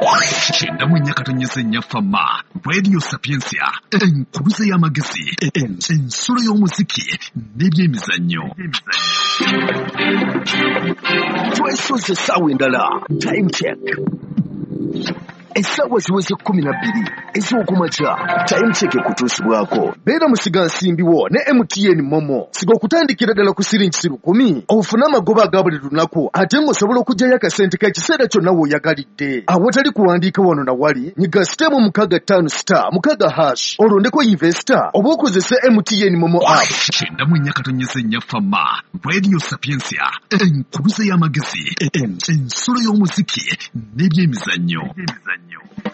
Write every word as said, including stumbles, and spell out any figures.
Kyenda mu nnya katonyeza ennya Fama, Radio Sapiensia, enkuluze y'amagezi, ensolo y'omuziki n'ebyemizannyo. Twesoze essaawa endala. Time check. Essaawa ziweze kkumi na bbiri ez'okumakya. Time check ekutuusibwako. Beera musigansimbiwo ne M T N Momo. Siga okutandikira ddala ku siringi lukumi ofune amagoba aga buli lunaku ate ng'osobola okuggyayo akasente k'ekiseera kyonna w'oyagalidde. Awatali kuwandiika wano na wali nyiga sitemu mukaaga ttaano sita mukaaga hash olondeko investor oba okozese M T N Momo app. Kyenda mu nnya katonyeza ennya Fama, Radio Sapiensia, enkuluze y'amagezi, ensolo y'omuziki n'ebyemizannyo.